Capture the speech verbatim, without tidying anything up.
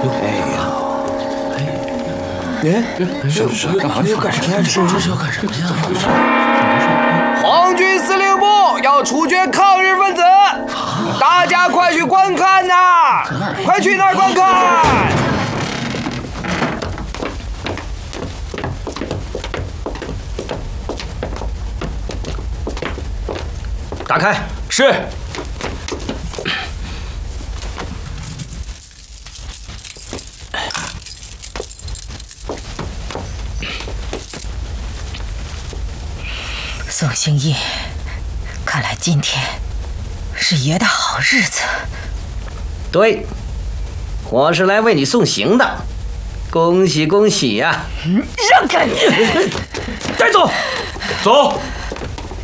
哎呀，哎，是是干嘛？要干什么呀？这这是要干什么呀？ 皇军司令部要处决抗日分子，大家快去观看呐！快去那儿观看！打开。 是。 宋兴义，看来今天是爷的好日子。 对，我是来为你送行的，恭喜恭喜呀！ 让开！ 带走， 走。